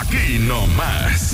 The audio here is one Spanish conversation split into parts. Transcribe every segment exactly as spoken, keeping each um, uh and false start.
Aquí nomás.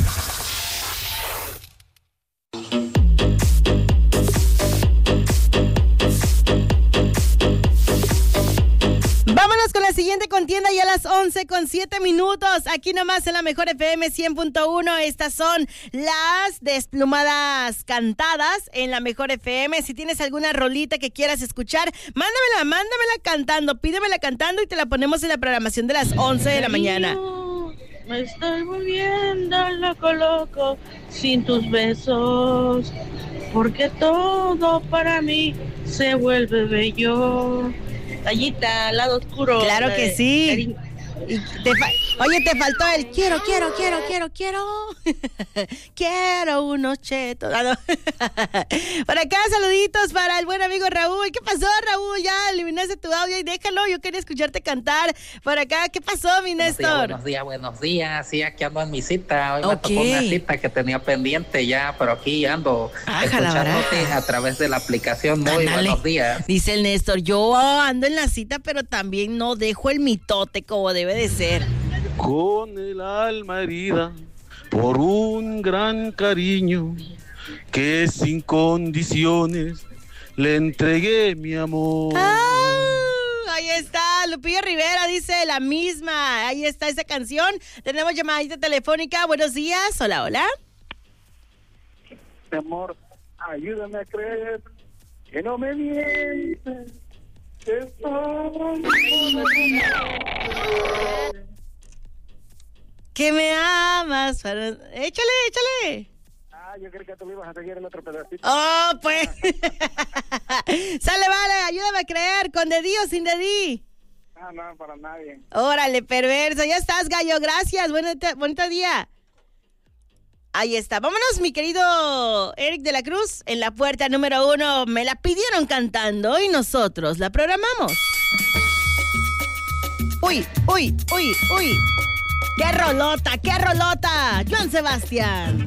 Vámonos con la siguiente contienda ya a las once con siete minutos. Aquí nomás en la Mejor F M cien punto uno. Estas son las desplumadas cantadas en la Mejor F M. Si tienes alguna rolita que quieras escuchar, mándamela, mándamela cantando. Pídemela cantando y te la ponemos en la programación de las once de la mañana. Me estoy volviendo loco, loco, sin tus besos, porque todo para mí se vuelve bello. Tallita, lado oscuro. Claro de, que sí. Cariño. Y te fa- Oye, te faltó el quiero, quiero, quiero, quiero, quiero. Quiero unos chetos. Ah, no. Por acá, saluditos para el buen amigo Raúl. ¿Qué pasó, Raúl? Ya eliminaste tu audio y déjalo. Yo quería escucharte cantar. Por acá, ¿qué pasó, mi Néstor? Buenos días, buenos días. Sí, aquí ando en mi cita. Hoy me Ok. tocó una cita que tenía pendiente ya, pero aquí ando Ajá, la escuchándote baraja. a través de la aplicación. Muy Ándale. buenos días. Dice el Néstor, yo ando en la cita, pero también no dejo el mitote como debe de ser. Con el alma herida por un gran cariño que sin condiciones le entregué mi amor. Ah, ahí está, Lupillo Rivera dice la misma. Ahí está esa canción. Tenemos llamadita telefónica. Buenos días. Hola, hola. Mi amor, ayúdame a creer que no me mientes. Que estoy... Que me amas. Para... Échale, échale. Ah, yo creo que tú me ibas a seguir el otro pedacito. Oh, pues. Sale, vale, ayúdame a creer. ¿Con dedí o sin dedí? Ah, no, para nadie. Órale, perverso. Ya estás, gallo. Gracias. Bonito, bonito día. Ahí está. Vámonos, mi querido Eric de la Cruz. En la puerta número uno me la pidieron cantando y nosotros la programamos. Uy, uy, uy, uy. ¡Qué rolota, qué rolota! Joan Sebastián.